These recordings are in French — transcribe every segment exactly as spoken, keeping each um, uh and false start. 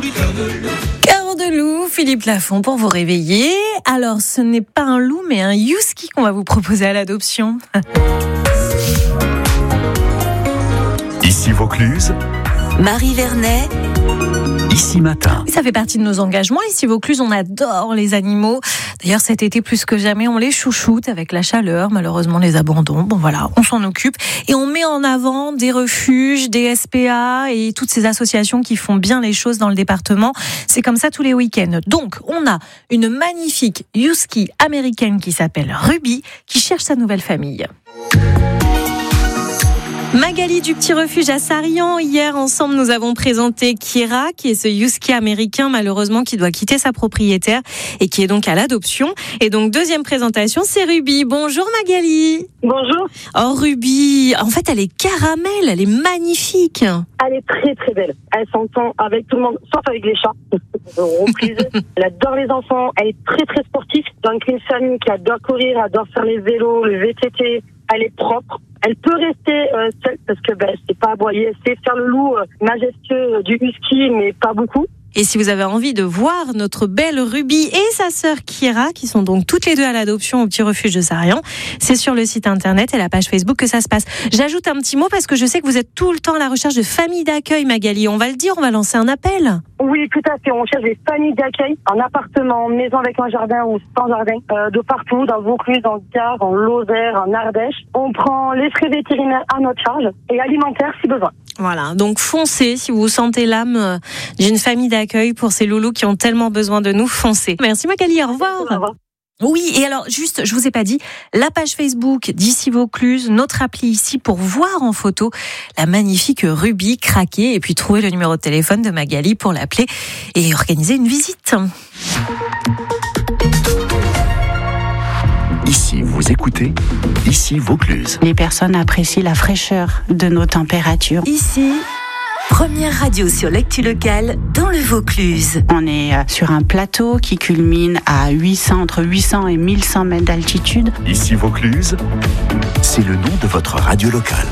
Cœur de loup, Philippe Lafont pour vous réveiller. Alors, ce n'est pas un loup, mais un husky qu'on va vous proposer à l'adoption. Ici Vaucluse, Marie Vernet, Ici Matin. Ça fait partie de nos engagements. Ici Vaucluse, on adore les animaux. D'ailleurs, cet été, plus que jamais, on les chouchoute avec la chaleur, malheureusement les abandons. Bon voilà, on s'en occupe. Et on met en avant des refuges, des S P A et toutes ces associations qui font bien les choses dans le département. C'est comme ça tous les week-ends. Donc, on a une magnifique husky américaine qui s'appelle Ruby, qui cherche sa nouvelle famille. Magali du Petit Refuge à Sarrian. Hier, ensemble, nous avons présenté Kira, qui est ce husky américain, malheureusement, qui doit quitter sa propriétaire et qui est donc à l'adoption. Et donc, deuxième présentation, c'est Ruby. Bonjour Magali. Bonjour. Oh Ruby, en fait, elle est caramel, elle est magnifique. Elle est très très belle. Elle s'entend avec tout le monde, sauf avec les chats. Reprise. Elle adore les enfants. Elle est très très sportive. Donc, une famille qui adore courir, adore faire les vélos, le V T T. Elle est propre. Elle peut rester euh, seule parce que ben, c'est pas aboyer. C'est faire le loup euh, majestueux du husky, mais pas beaucoup. Et si vous avez envie de voir notre belle Ruby et sa sœur Kira, qui sont donc toutes les deux à l'adoption au Petit Refuge de Sarrian, c'est sur le site internet et la page Facebook que ça se passe. J'ajoute un petit mot parce que je sais que vous êtes tout le temps à la recherche de familles d'accueil, Magali. On va le dire, on va lancer un appel. Oui, tout à fait. On cherche des familles d'accueil en appartement, en maison avec un jardin ou sans jardin, euh, de partout, dans Vaucluse, dans le Gard, en Lozère, en Ardèche. On prend les frais vétérinaires à notre charge et alimentaires si besoin. Voilà, donc foncez si vous sentez l'âme d'une famille d'accueil pour ces loulous qui ont tellement besoin de nous, foncez. Merci Magali, au revoir. Au revoir. Oui, et alors juste, je vous ai pas dit, la page Facebook d'Ici Vaucluse, notre appli ici pour voir en photo la magnifique Ruby craquer et puis trouver le numéro de téléphone de Magali pour l'appeler et organiser une visite. Ici vous écoutez, Ici Vaucluse. Les personnes apprécient la fraîcheur de nos températures. ici, première radio sur l'actu locale dans le Vaucluse. On est sur un plateau qui culmine à huit cents, entre huit cents et mille cent mètres d'altitude. Ici Vaucluse, c'est le nom de votre radio locale.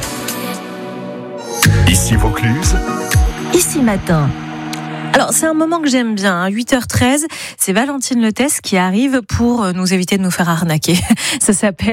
Ici Vaucluse, Ici Matin. Alors, c'est un moment que j'aime bien, hein. huit heures treize, c'est Valentine Letès qui arrive pour nous éviter de nous faire arnaquer. Ça s'appelle